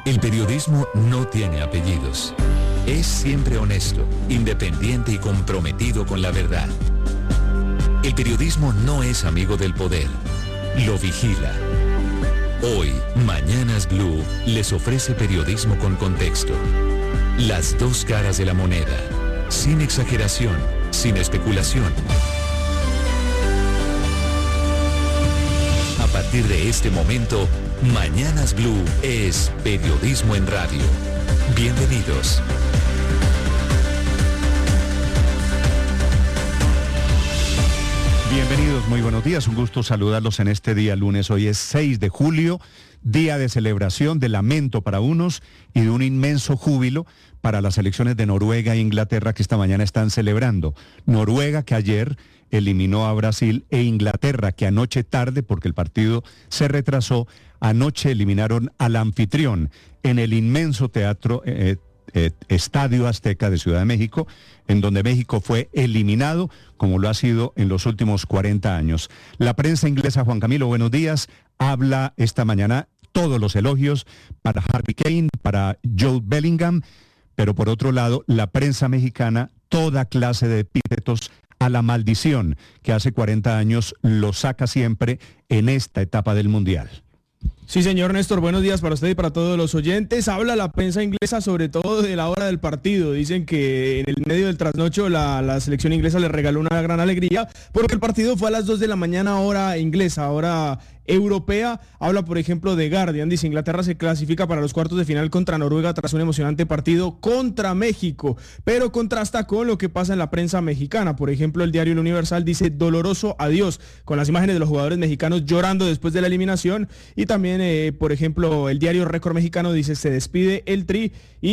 El periodismo no tiene apellidos. Es siempre honesto, independiente y comprometido con la verdad. El periodismo no es amigo del poder, lo vigila. Hoy, Mañanas Blue les ofrece periodismo con contexto. Las dos caras de la moneda, sin exageración, sin especulación. A partir de este momento, Mañanas Blue es periodismo en radio. Bienvenidos. Bienvenidos, muy buenos días, un gusto saludarlos en este día lunes. Hoy es 6 de julio, día de celebración, de lamento para unos y de un inmenso júbilo para las selecciones de Noruega e Inglaterra que esta mañana están celebrando. Noruega que ayer eliminó a Brasil e Inglaterra que anoche tarde, porque el partido se retrasó, anoche eliminaron al anfitrión en el inmenso teatro Estadio Azteca de Ciudad de México, en donde México fue eliminado, como lo ha sido en los últimos 40 años. La prensa inglesa, Juan Camilo, buenos días, habla esta mañana todos los elogios para Harry Kane, para Jude Bellingham, pero por otro lado, la prensa mexicana, toda clase de epítetos a la maldición que hace 40 años lo saca siempre en esta etapa del Mundial. Sí, señor Néstor, buenos días para usted y para todos los oyentes. Habla la prensa inglesa sobre todo de la hora del partido. Dicen que en el medio del trasnocho la selección inglesa le regaló una gran alegría porque el partido fue a las 2 de la mañana hora inglesa, hora europea. Habla, por ejemplo, de Guardian. Dice: Inglaterra se clasifica para los cuartos de final contra Noruega tras un emocionante partido contra México, pero contrasta con lo que pasa en la prensa mexicana. Por ejemplo, el diario El Universal dice: doloroso adiós, con las imágenes de los jugadores mexicanos llorando después de la eliminación. Y también, por ejemplo, el diario Récord mexicano dice: se despide el Tri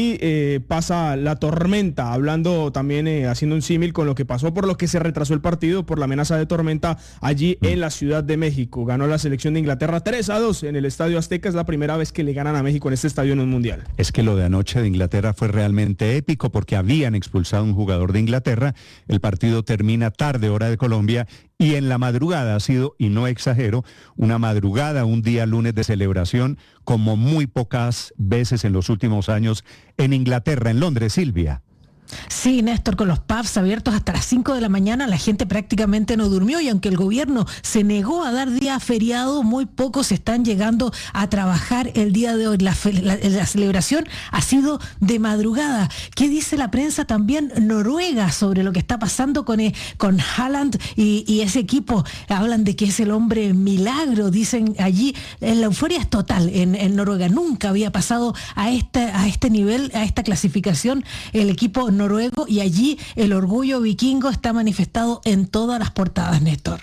y pasa la tormenta, hablando también, haciendo un símil con lo que pasó, por lo que se retrasó el partido por la amenaza de tormenta allí en la Ciudad de México. Ganó la selección de Inglaterra 3-2 en el Estadio Azteca. Es la primera vez que le ganan a México en este estadio en un mundial. Es que lo de anoche de Inglaterra fue realmente épico porque habían expulsado a un jugador de Inglaterra. El partido termina tarde, hora de Colombia, y en la madrugada ha sido, y no exagero, una madrugada, un día lunes de celebración como muy pocas veces en los últimos años en Inglaterra, en Londres, Silvia. Sí, Néstor, con los pubs abiertos hasta las 5 de la mañana, la gente prácticamente no durmió, y aunque el gobierno se negó a dar día feriado, muy pocos están llegando a trabajar el día de hoy. La celebración ha sido de madrugada. ¿Qué dice la prensa también noruega sobre lo que está pasando con Haaland y ese equipo? Hablan de que es el hombre milagro, dicen allí. La euforia es total en Noruega. Nunca había pasado a este nivel, a esta clasificación, el equipo noruego, y allí el orgullo vikingo está manifestado en todas las portadas, Néstor.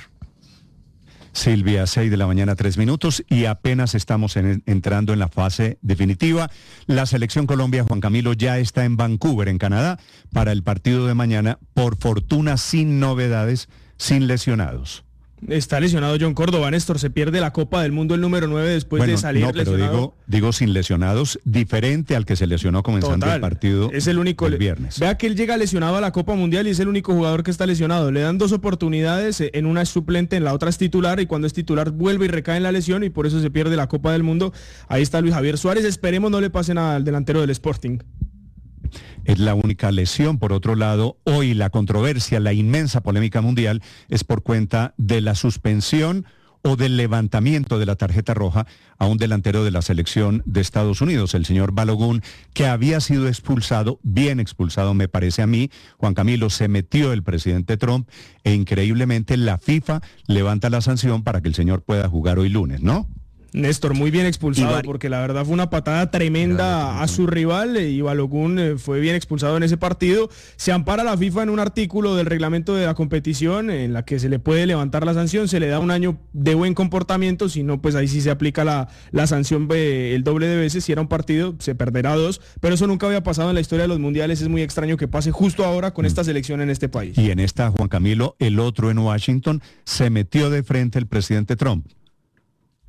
Silvia, 6 de la mañana, 3 minutos, y apenas estamos entrando en la fase definitiva. La selección Colombia, Juan Camilo, ya está en Vancouver, en Canadá, para el partido de mañana, por fortuna sin novedades, sin lesionados. Está lesionado John Córdoba, Néstor, se pierde la Copa del Mundo el número 9 después de salir lesionado. Pero digo sin lesionados, diferente al que se lesionó comenzando el partido. Es el único el viernes. Vea que él llega lesionado a la Copa Mundial y es el único jugador que está lesionado. Le dan 2 oportunidades, en una es suplente, en la otra es titular, y cuando es titular vuelve y recae en la lesión y por eso se pierde la Copa del Mundo. Ahí está Luis Javier Suárez, esperemos no le pase nada al delantero del Sporting. Es la única lesión. Por otro lado, hoy la controversia, la inmensa polémica mundial es por cuenta de la suspensión o del levantamiento de la tarjeta roja a un delantero de la selección de Estados Unidos, el señor Balogun, que había sido expulsado, bien expulsado me parece a mí. Juan Camilo, se metió el presidente Trump e increíblemente la FIFA levanta la sanción para que el señor pueda jugar hoy lunes, ¿no? Néstor, muy bien expulsado, porque la verdad fue una patada tremenda a su rival, y Balogun fue bien expulsado en ese partido. Se ampara la FIFA en un artículo del reglamento de la competición en la que se le puede levantar la sanción, se le da un año de buen comportamiento, si no, pues ahí sí se aplica la sanción el doble de veces. Si era un partido, se perderá 2, pero eso nunca había pasado en la historia de los mundiales. Es muy extraño que pase justo ahora con esta selección en este país. Y en esta, Juan Camilo, el otro en Washington, se metió de frente el presidente Trump.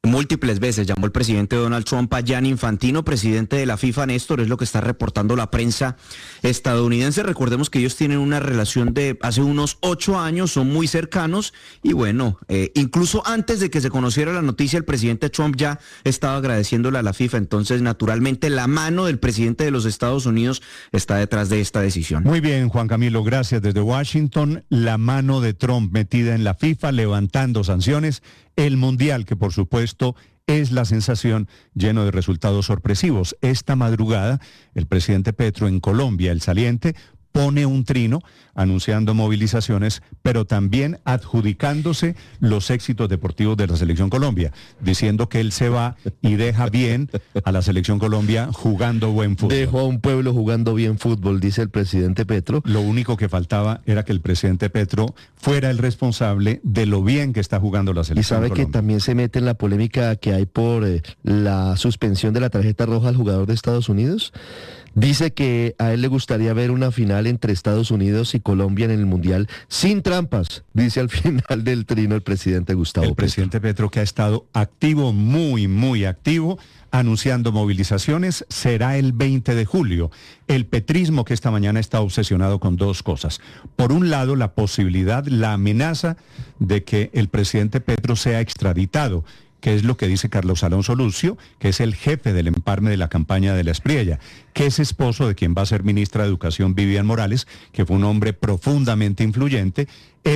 Múltiples veces llamó el presidente Donald Trump a Gianni Infantino, presidente de la FIFA, Néstor, es lo que está reportando la prensa estadounidense. Recordemos que ellos tienen una relación de hace unos 8 años, son muy cercanos y bueno, incluso antes de que se conociera la noticia, el presidente Trump ya estaba agradeciéndole a la FIFA. Entonces, naturalmente, la mano del presidente de los Estados Unidos está detrás de esta decisión. Muy bien, Juan Camilo, gracias. Desde Washington, la mano de Trump metida en la FIFA, levantando sanciones. El Mundial, que por supuesto es la sensación, lleno de resultados sorpresivos. Esta madrugada, el presidente Petro en Colombia, el saliente, pone un trino anunciando movilizaciones, pero también adjudicándose los éxitos deportivos de la Selección Colombia, diciendo que él se va y deja bien a la Selección Colombia jugando buen fútbol. Dejó a un pueblo jugando bien fútbol, dice el presidente Petro. Lo único que faltaba era que el presidente Petro fuera el responsable de lo bien que está jugando la Selección Colombia. Y sabe que también se mete en la polémica que hay por la suspensión de la tarjeta roja al jugador de Estados Unidos. Dice que a él le gustaría ver una final entre Estados Unidos y Colombia en el Mundial sin trampas, dice al final del trino el presidente Gustavo Petro. El presidente Petro, que ha estado activo, muy activo, anunciando movilizaciones, será el 20 de julio. El petrismo, que esta mañana está obsesionado con dos cosas. Por un lado, la posibilidad, la amenaza de que el presidente Petro sea extraditado, que es lo que dice Carlos Alonso Lucio, que es el jefe del empalme de la campaña de la Espriella, que es esposo de quien va a ser ministra de Educación, Vivian Morales, que fue un hombre profundamente influyente.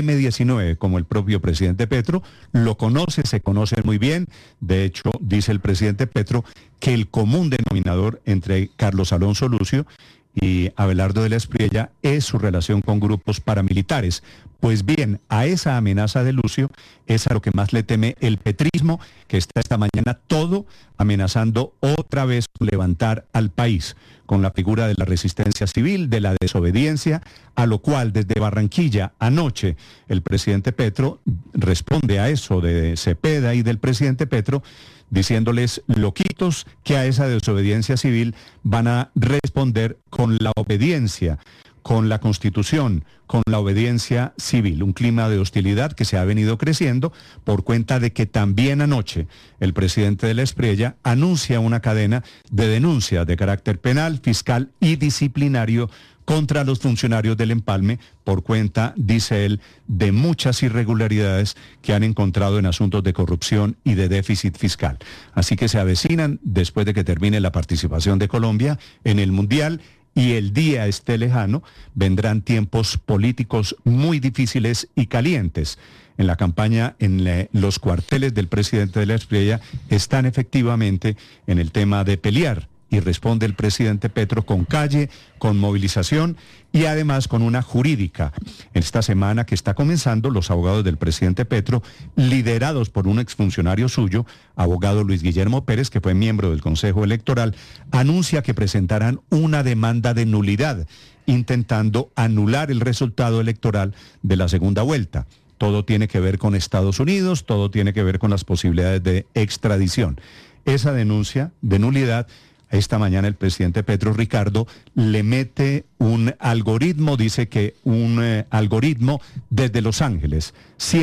M19, como el propio presidente Petro, lo conoce, se conoce muy bien. De hecho, dice el presidente Petro que el común denominador entre Carlos Alonso Lucio y Abelardo de la Espriella es su relación con grupos paramilitares. Pues bien, a esa amenaza de Lucio es a lo que más le teme el petrismo, que está esta mañana todo amenazando otra vez con levantar al país, con la figura de la resistencia civil, de la desobediencia, a lo cual desde Barranquilla anoche el presidente Petro responde a eso de Cepeda y del presidente Petro, diciéndoles loquitos que a esa desobediencia civil van a responder con la obediencia, con la Constitución, con la obediencia civil. Un clima de hostilidad que se ha venido creciendo por cuenta de que también anoche el presidente de la Espriella anuncia una cadena de denuncias de carácter penal, fiscal y disciplinario contra los funcionarios del empalme por cuenta, dice él, de muchas irregularidades que han encontrado en asuntos de corrupción y de déficit fiscal. Así que se avecinan, después de que termine la participación de Colombia en el Mundial y el día esté lejano, vendrán tiempos políticos muy difíciles y calientes. En la campaña, los cuarteles del presidente de la Espriella están efectivamente en el tema de pelear. Y responde el presidente Petro con calle, con movilización y además con una jurídica. Esta semana que está comenzando, los abogados del presidente Petro, liderados por un exfuncionario suyo, abogado Luis Guillermo Pérez, que fue miembro del Consejo Electoral, anuncia que presentarán una demanda de nulidad, intentando anular el resultado electoral de la segunda vuelta. Todo tiene que ver con Estados Unidos, todo tiene que ver con las posibilidades de extradición. Esa denuncia de nulidad, esta mañana el presidente Petro, Ricardo, le mete un algoritmo, dice que un algoritmo desde Los Ángeles,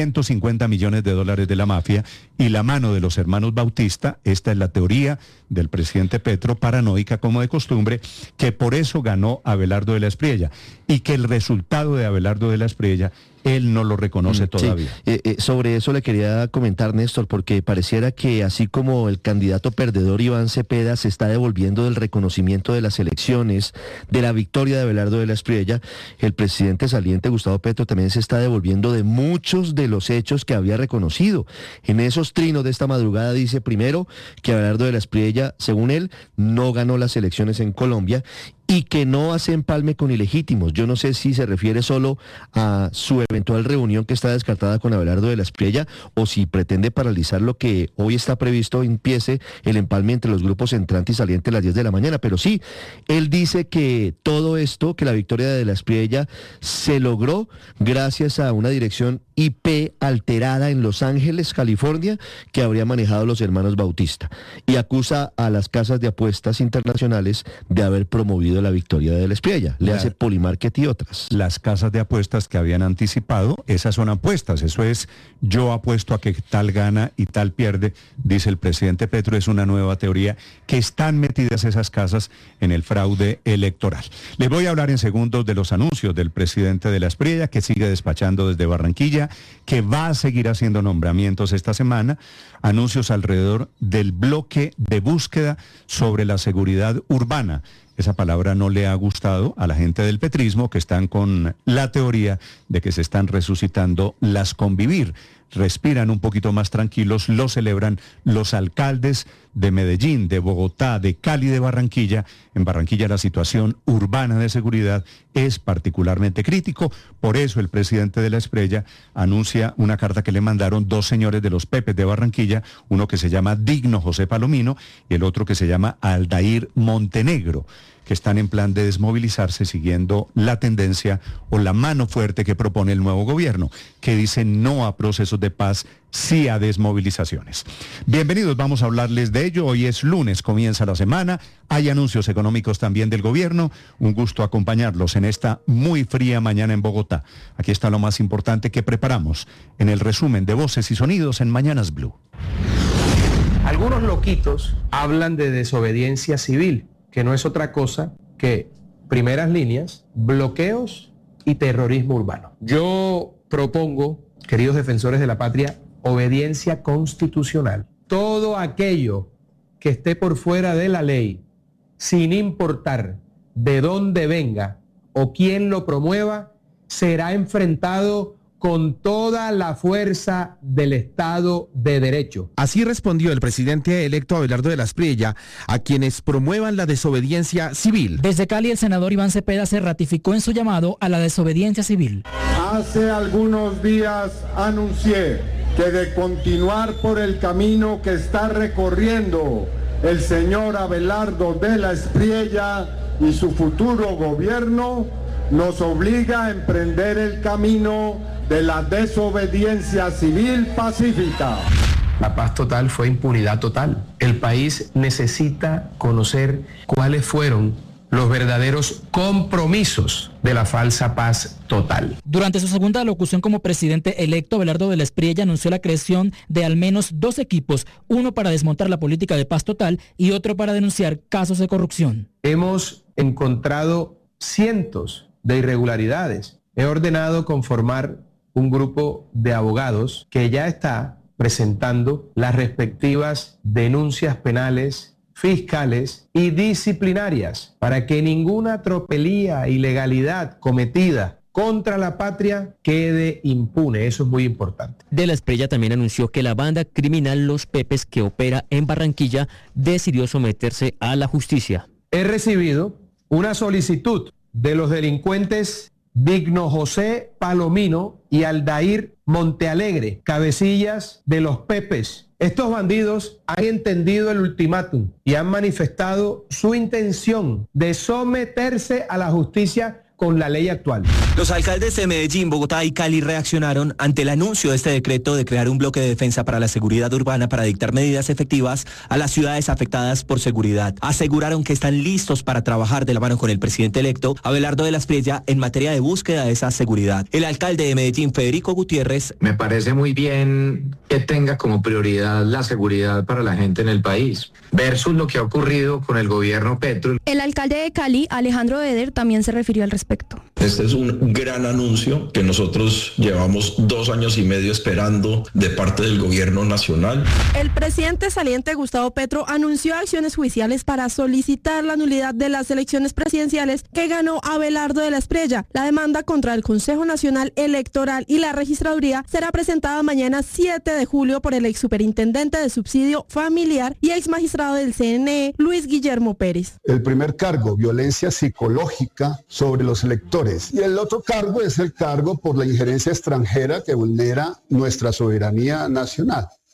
150 millones de dólares de la mafia y la mano de los hermanos Bautista. Esta es la teoría del presidente Petro, paranoica como de costumbre, que por eso ganó Abelardo de la Espriella y que el resultado de Abelardo de la Espriella él no lo reconoce todavía. Sí. Sobre eso le quería comentar, Néstor, porque pareciera que así como el candidato perdedor Iván Cepeda se está devolviendo del reconocimiento de las elecciones, de la victoria de Abelardo de la Espriella, el presidente saliente Gustavo Petro también se está devolviendo de muchos de los hechos que había reconocido. En esos trinos de esta madrugada dice primero que Abelardo de la Espriella, según él, no ganó las elecciones en Colombia y que no hace empalme con ilegítimos. Yo no sé si se refiere solo a su eventual reunión que está descartada con Abelardo de la Espriella o si pretende paralizar lo que hoy está previsto empiece el empalme entre los grupos entrante y saliente a las 10 de la mañana. Pero sí, él dice que todo esto, que la victoria de la Espriella se logró gracias a una dirección IP alterada en Los Ángeles, California, que habría manejado los hermanos Bautista. Y acusa a las casas de apuestas internacionales de haber promovido de la victoria de la Espriella. Le hace Polymarket y otras. Las casas de apuestas que habían anticipado, esas son apuestas. Eso es, yo apuesto a que tal gana y tal pierde, dice el presidente Petro. Es una nueva teoría que están metidas esas casas en el fraude electoral. Les voy a hablar en segundos de los anuncios del presidente de la Espriella, que sigue despachando desde Barranquilla, que va a seguir haciendo nombramientos esta semana, anuncios alrededor del bloque de búsqueda sobre la seguridad urbana. Esa palabra no le ha gustado a la gente del petrismo, que están con la teoría de que se están resucitando las convivir. Respiran un poquito más tranquilos, lo celebran los alcaldes de Medellín, de Bogotá, de Cali, de Barranquilla. En Barranquilla la situación urbana de seguridad es particularmente crítico. Por eso el presidente de la Espriella anuncia una carta que le mandaron dos señores de los Pepes de Barranquilla, uno que se llama Digno José Palomino y el otro que se llama Aldair Montenegro, que están en plan de desmovilizarse siguiendo la tendencia o la mano fuerte que propone el nuevo gobierno, que dice no a procesos de paz, sí a desmovilizaciones. Bienvenidos, vamos a hablarles de ello. Hoy es lunes, comienza la semana, hay anuncios económicos también del gobierno. Un gusto acompañarlos en esta muy fría mañana en Bogotá. Aquí está lo más importante que preparamos en el resumen de Voces y Sonidos en Mañanas Blue. Algunos loquitos hablan de desobediencia civil, que no es otra cosa que primeras líneas, bloqueos y terrorismo urbano. Yo propongo, queridos defensores de la patria, obediencia constitucional. Todo aquello que esté por fuera de la ley, sin importar de dónde venga o quién lo promueva, será enfrentado con toda la fuerza del Estado de Derecho. Así respondió el presidente electo Abelardo de la Espriella a quienes promuevan la desobediencia civil. Desde Cali, el senador Iván Cepeda se ratificó en su llamado a la desobediencia civil. Hace algunos días anuncié que de continuar por el camino que está recorriendo el señor Abelardo de la Espriella y su futuro gobierno, nos obliga a emprender el camino de la desobediencia civil pacífica. La paz total fue impunidad total. El país necesita conocer cuáles fueron los verdaderos compromisos de la falsa paz total. Durante su segunda locución como presidente electo, Abelardo de la Espriella anunció la creación de al menos 2 equipos, uno para desmontar la política de paz total y otro para denunciar casos de corrupción. Hemos encontrado cientos de irregularidades. He ordenado conformar un grupo de abogados que ya está presentando las respectivas denuncias penales, fiscales y disciplinarias para que ninguna tropelía, ilegalidad cometida contra la patria quede impune. Eso es muy importante. De la Espriella también anunció que la banda criminal Los Pepes, que opera en Barranquilla, decidió someterse a la justicia. He recibido una solicitud de los delincuentes Digno José Palomino y Aldair Montealegre, cabecillas de Los Pepes. Estos bandidos han entendido el ultimátum y han manifestado su intención de someterse a la justicia con la ley actual. Los alcaldes de Medellín, Bogotá y Cali reaccionaron ante el anuncio de este decreto de crear un bloque de defensa para la seguridad urbana para dictar medidas efectivas a las ciudades afectadas por seguridad. Aseguraron que están listos para trabajar de la mano con el presidente electo, Abelardo de la Espriella, en materia de búsqueda de esa seguridad. El alcalde de Medellín, Federico Gutiérrez: me parece muy bien que tenga como prioridad la seguridad para la gente en el país, versus lo que ha ocurrido con el gobierno Petro. El alcalde de Cali, Alejandro Eder, también se refirió al respecto. Este es un gran anuncio que nosotros llevamos 2 años y medio esperando de parte del gobierno nacional. El presidente saliente Gustavo Petro anunció acciones judiciales para solicitar la nulidad de las elecciones presidenciales que ganó Abelardo de la Espriella. La demanda contra el Consejo Nacional Electoral y la Registraduría será presentada mañana 7 de julio por el ex superintendente de subsidio familiar y ex magistrado del CNE, Luis Guillermo Pérez. El primer cargo, violencia psicológica sobre los electores. Y el otro cargo es el cargo por la injerencia extranjera que vulnera nuestra soberanía nacional.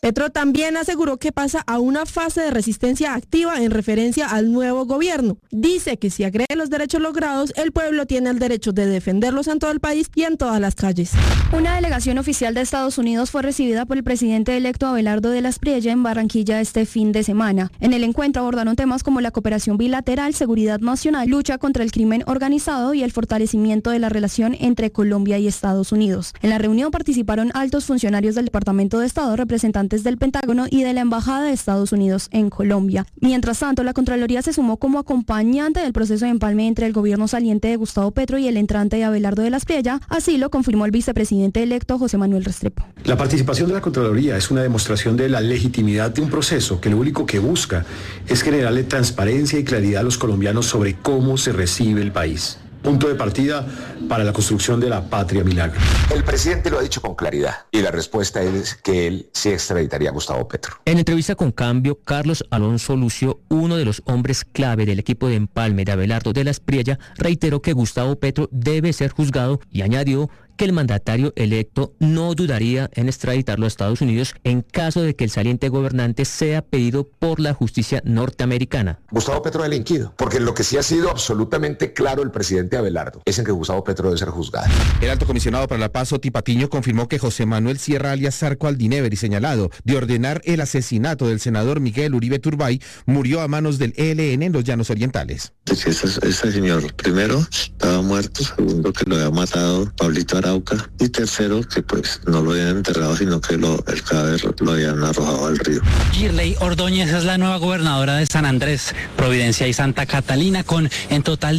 Petro también aseguró que pasa a una fase de resistencia activa en referencia al nuevo gobierno. Dice que si agrede los derechos logrados, el pueblo tiene el derecho de defenderlos en todo el país y en todas las calles. Una delegación oficial de Estados Unidos fue recibida por el presidente electo Abelardo de la Espriella en Barranquilla este fin de semana. En el encuentro abordaron temas como la cooperación bilateral, seguridad nacional, lucha contra el crimen organizado y el fortalecimiento de la relación entre Colombia y Estados Unidos. En la reunión participaron altos funcionarios del Departamento de Estado, representantes del Pentágono y de la Embajada de Estados Unidos en Colombia. Mientras tanto, la Contraloría se sumó como acompañante del proceso de empalme entre el gobierno saliente de Gustavo Petro y el entrante Abelardo de la Espriella. Así lo confirmó el vicepresidente electo José Manuel Restrepo. La participación de la Contraloría es una demostración de la legitimidad de un proceso que lo único que busca es generarle transparencia y claridad a los colombianos sobre cómo se recibe el país. Punto de partida para la construcción de la patria milagro. El presidente lo ha dicho con claridad y la respuesta es que él sí extraditaría a Gustavo Petro. En entrevista con Cambio, Carlos Alonso Lucio, uno de los hombres clave del equipo de empalme de Abelardo de la Espriella, reiteró que Gustavo Petro debe ser juzgado y añadió que el mandatario electo no dudaría en extraditarlo a Estados Unidos en caso de que el saliente gobernante sea pedido por la justicia norteamericana. Gustavo Petro ha delinquido, porque lo que sí ha sido absolutamente claro el presidente Abelardo es en que Gustavo Petro debe ser juzgado. El alto comisionado para la paz, Oti Patiño, confirmó que José Manuel Sierra alias Zarco Aldineveri, señalado de ordenar el asesinato del senador Miguel Uribe Turbay, murió a manos del ELN en los Llanos Orientales. Ese señor, primero, estaba muerto, segundo, que lo había matado Pablito Arauca, y tercero, que pues no lo habían enterrado, sino que el cadáver lo habían arrojado al río. Girley Ordóñez es la nueva gobernadora de San Andrés, Providencia y Santa Catalina, con en total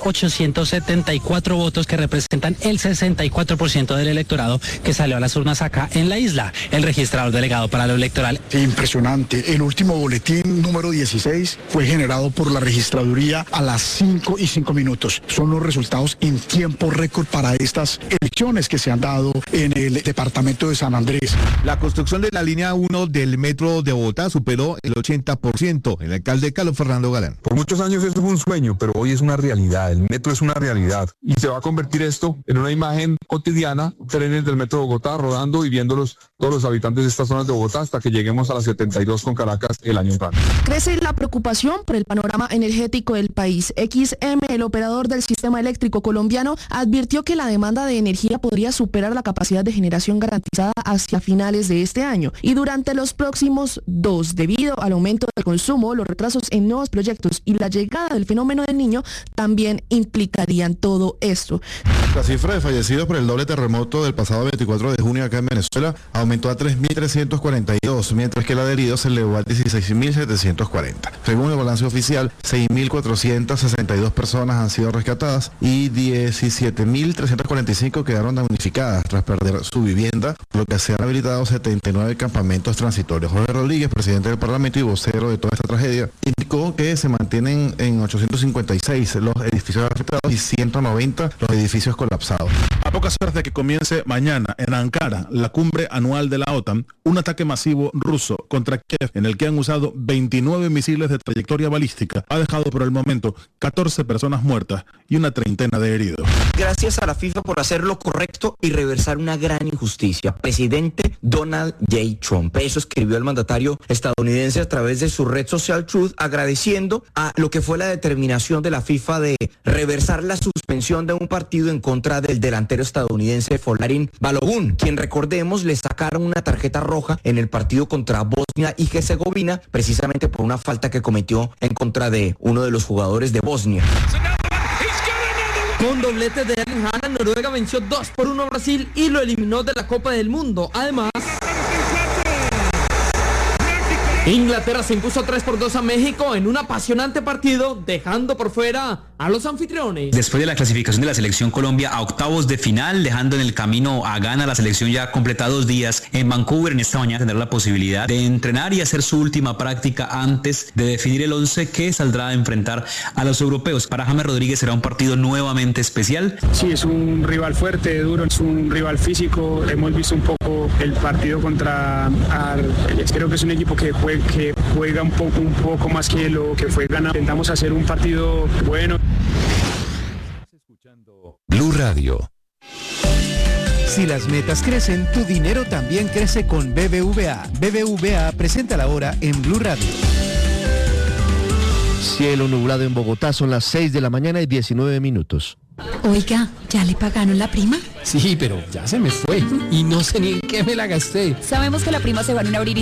10.874 votos que representan el 64% del electorado que salió a las urnas acá en la isla. El registrador delegado para lo electoral. Impresionante. El último boletín número 16 fue generado por la registraduría a las 5:05. Son los resultados en tiempo récord para estas elecciones que se han dado en el departamento de San Andrés. La construcción de la línea 1 del metro de Bogotá superó el 80%. El alcalde Carlos Fernando Galán. Por muchos años eso fue un sueño, pero hoy es una realidad. El metro es una realidad y se va a convertir esto en una imagen cotidiana. Trenes del metro de Bogotá rodando y viéndolos todos los habitantes de estas zonas de Bogotá hasta que lleguemos a las 72 con Caracas el año entrante. Crece la preocupación por el panorama energético del país. XM, el operador del sistema eléctrico colombiano, advirtió que la demanda de energía podría superar la capacidad de generación garantizada hacia finales de este año y durante los próximos 2, debido al aumento del consumo, los retrasos en nuevos proyectos y la llegada del fenómeno del Niño también implicarían todo esto. La cifra de fallecidos por el doble terremoto del pasado 24 de junio acá en Venezuela aumentó a 3.342, mientras que la de heridos se elevó a 16.740. Según el balance oficial, 6.462 personas han sido rescatadas y 17.345 quedaron damnificadas tras perder su vivienda, por lo que se han habilitado 79 campamentos transitorios. Jorge Rodríguez, presidente del Parlamento y vocero de toda esta tragedia, indicó que se mantienen en 856 los edificios afectados y 190 los edificios colapsados. A pocas horas de que comience mañana en Ankara la cumbre anual de la OTAN, un ataque masivo ruso contra Kiev en el que han usado 29 misiles de trayectoria balística ha dejado por el momento 14 personas muertas y una treintena de heridos. Gracias a la FIFA por hacer lo correcto y reversar una gran injusticia. Presidente Donald J. Trump. Eso escribió el mandatario estadounidense a través de su red social Truth, agradeciendo a lo que fue la determinación de la FIFA de reversar la suspensión de un partido en contra del delantero estadounidense Folarin Balogun, quien, recordemos, le sacaron una tarjeta roja en el partido contra Bosnia y Herzegovina, precisamente por una falta que cometió en contra de uno de los jugadores de Bosnia. Con doblete de Erling Haaland, Noruega venció 2-1 a Brasil y lo eliminó de la Copa del Mundo. Además, Inglaterra se impuso 3-2 a México en un apasionante partido, dejando por fuera a los anfitriones. Después de la clasificación de la selección Colombia a octavos de final, dejando en el camino a Ghana, la selección ya completa 2 días en Vancouver. En esta mañana tendrá la posibilidad de entrenar y hacer su última práctica antes de definir el 11 que saldrá a enfrentar a los europeos. Para James Rodríguez será un partido nuevamente especial. Sí, es un rival fuerte, duro, es un rival físico. Hemos visto un poco el partido contra creo que es un equipo que juega un poco más que lo que fue Ghana. Intentamos hacer un partido bueno. Blue Radio. Si las metas crecen, tu dinero también crece con BBVA. BBVA presenta la hora en Blue Radio. Cielo nublado en Bogotá, son las 6 de la mañana y 19 minutos. Oiga, ¿ya le pagaron la prima? Sí, pero ya se me fue y no sé ni en qué me la gasté. Sabemos que la prima se va en un abrir y